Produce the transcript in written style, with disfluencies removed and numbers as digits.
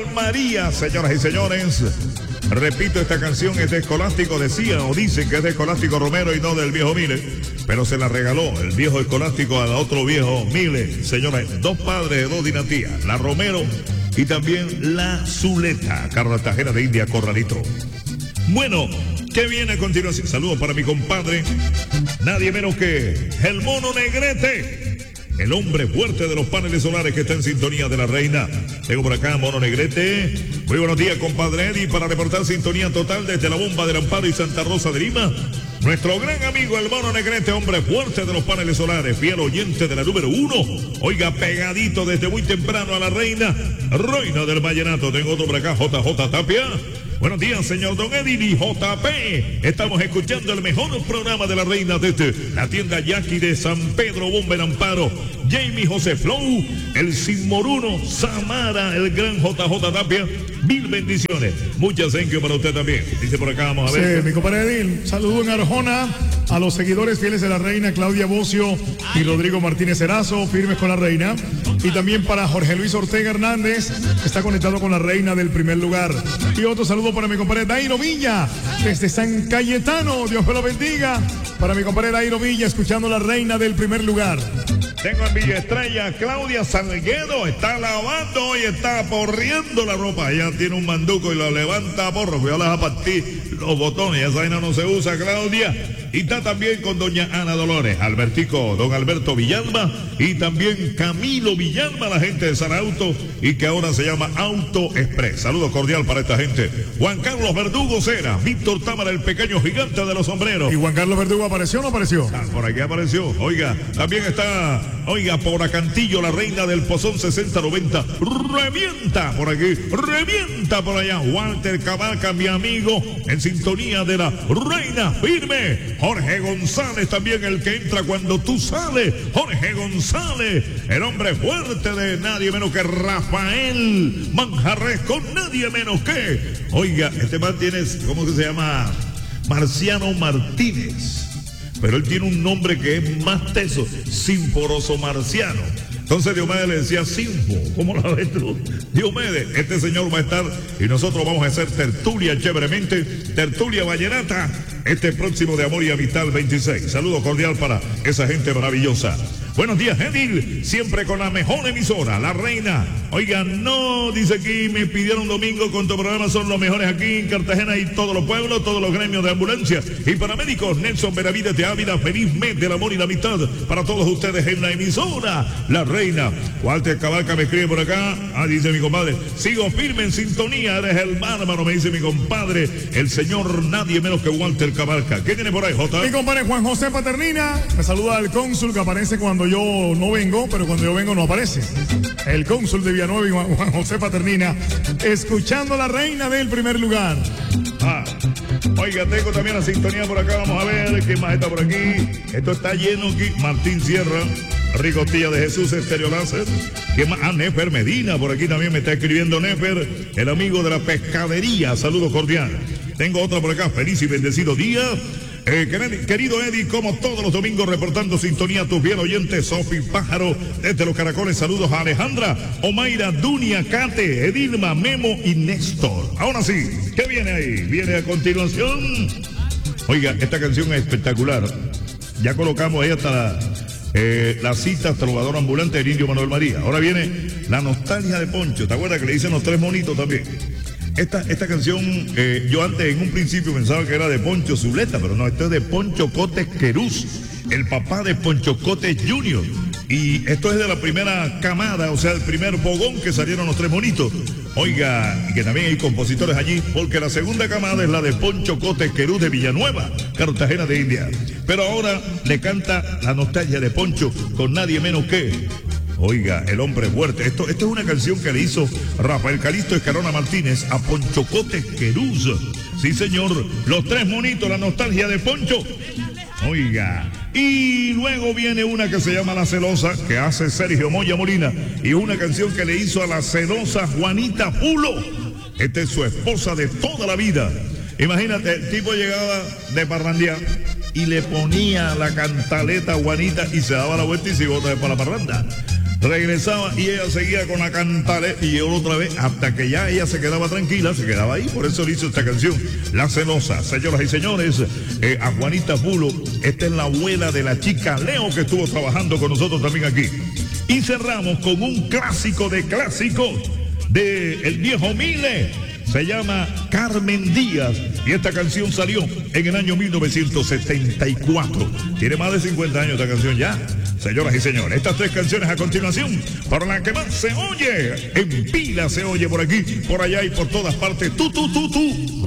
María, señoras y señores. Repito, esta canción es de Escolástico, decía o dicen que es de Escolástico Romero y no del viejo Mile, pero se la regaló el viejo Escolástico a otro viejo Mile. Señores, dos padres de dos dinastías, la Romero y también la Zuleta, Cartagena de India, Corralito. Bueno, ¿qué viene a continuación? Saludos para mi compadre, nadie menos que el Mono Negrete, el hombre fuerte de los paneles solares que está en sintonía de la reina. Tengo por acá Mono Negrete. Muy buenos días, compadre Eddie, para reportar sintonía total desde la Bomba del Amparo y Santa Rosa de Lima. Nuestro gran amigo el Mono Negrete, hombre fuerte de los paneles solares, fiel oyente de la número 1. Oiga, pegadito desde muy temprano a la reina del vallenato. Tengo otro por acá, JJ Tapia. Buenos días, señor Don Eddie y JP. Estamos escuchando el mejor programa de la reina desde la tienda Jackie de San Pedro, Bomba del Amparo. Jamie José Flow, el Sinmoruno, Samara, el gran JJ Tapia. Mil bendiciones. Muchas thank you para usted también. Dice por acá, vamos a ver. Sí, mi compadre Edil, saludo en Arjona a los seguidores fieles de la reina, Claudia Bocio y Rodrigo Martínez Erazo, firmes con la reina. Y también para Jorge Luis Ortega Hernández, que está conectado con la reina del primer lugar. Y otro saludo para mi compadre Dairo Villa, desde San Cayetano. Dios me lo bendiga. Para mi compadre Dairo Villa, escuchando la reina del primer lugar. Tengo en Villa Estrella Claudia Salguero, está lavando y está porriendo la ropa. Ella tiene un manduco y lo levanta a porro. Voy a dejar partir los botones, esa vaina no se usa, Claudia. Y está también con doña Ana Dolores, Albertico, don Alberto Villalba y también Camilo Villalba, la gente de San Auto y que ahora se llama Auto Express. Saludo cordial para esta gente. Juan Carlos Verdugo Cera, Víctor Támara, el pequeño gigante de los sombreros. ¿Y Juan Carlos Verdugo apareció o no apareció? Ah, por aquí apareció. Oiga, también está, oiga, por Acantillo, la reina del Pozón 6090. Revienta por aquí, revienta por allá. Walter Cabaca, mi amigo, en sintonía de la reina firme. Jorge González también, el que entra cuando tú sales. Jorge González, el hombre fuerte de nadie menos que Rafael Manjarres, con nadie menos que, oiga, este man tiene, ¿cómo que se llama? Marciano Martínez. Pero él tiene un nombre que es más teso, Sinforoso Marciano. Entonces Diomedes le decía Sinfo. ¿Cómo la ves tú? Diomedes, este señor va a estar y nosotros vamos a hacer tertulia chéveremente, tertulia vallenata, este próximo de Amor y Amistad 26. Saludo cordial para esa gente maravillosa. Buenos días, Edil, siempre con la mejor emisora, la reina. Oiga, no, dice aquí, me pidieron domingo con tu programa, son los mejores aquí en Cartagena y todos los pueblos, todos los gremios de ambulancia y paramédicos. Nelson Benavides de Ávila, feliz mes del amor y la amistad para todos ustedes en la emisora, la reina. Walter Cabalca me escribe por acá, dice mi compadre, sigo firme en sintonía, eres el bárbaro, me dice mi compadre, el señor nadie menos que Walter Cabalca. ¿Qué tiene por ahí, Jota? Mi compadre Juan José Paternina, me saluda al cónsul que aparece cuando yo no vengo, pero cuando yo vengo no aparece. El cónsul de Villanueva y Juan José Paternina, escuchando la reina del primer lugar. Oiga, tengo también la sintonía por acá, vamos a ver quién más está por aquí. Esto está lleno aquí. Martín Sierra, Ricotilla de Jesús, Estéreo Láser. ¿Quién más? Nefer Medina, por aquí también me está escribiendo Nefer, el amigo de la pescadería. Saludo cordial. Tengo otra por acá, feliz y bendecido día. Querido Eddie, como todos los domingos reportando sintonía a tus bien oyentes, Sofi Pájaro, desde los Caracoles, saludos a Alejandra, Omaira, Dunia, Kate, Edilma, Memo y Néstor. Ahora sí, ¿qué viene ahí? Viene a continuación. Oiga, esta canción es espectacular. Ya colocamos ahí hasta la cita trovador ambulante del Indio Manuel María. Ahora viene la nostalgia de Poncho. ¿Te acuerdas que le dicen los tres monitos también? Esta canción, yo antes en un principio pensaba que era de Poncho Zuleta, pero no, esto es de Poncho Cotes Querús, el papá de Poncho Cotes Jr. Y esto es de la primera camada, o sea, el primer fogón que salieron los tres monitos. Oiga, y que también hay compositores allí, porque la segunda camada es la de Poncho Cotes Querús de Villanueva, Cartagena de India. Pero ahora le canta la nostalgia de Poncho con nadie menos que... Oiga, el hombre fuerte. Esto es una canción que le hizo Rafael Calixto Escarona Martínez a Poncho Cotes Querús. Sí, señor. Los tres monitos, la nostalgia de Poncho. Oiga. Y luego viene una que se llama La Celosa, que hace Sergio Moya Molina. Y una canción que le hizo a la celosa Juanita Pulo. Esta es su esposa de toda la vida. Imagínate, el tipo llegaba de parrandear y le ponía la cantaleta a Juanita y se daba la vuelta y se iba otra vez para la parranda. regresaba y ella seguía con la cantale y otra vez, hasta que ya ella se quedaba tranquila, se quedaba ahí, por eso le hizo esta canción, La Celosa. Señoras y señores, a Juanita Pulo, esta es la abuela de la chica Leo que estuvo trabajando con nosotros también aquí. Y cerramos con un clásico de clásicos de El Viejo Mile. Se llama Carmen Díaz y esta canción salió en el año 1974. Tiene más de 50 años esta canción ya. Señoras y señores, estas tres canciones a continuación, por la que más se oye, en pila se oye por aquí, por allá y por todas partes. Tú.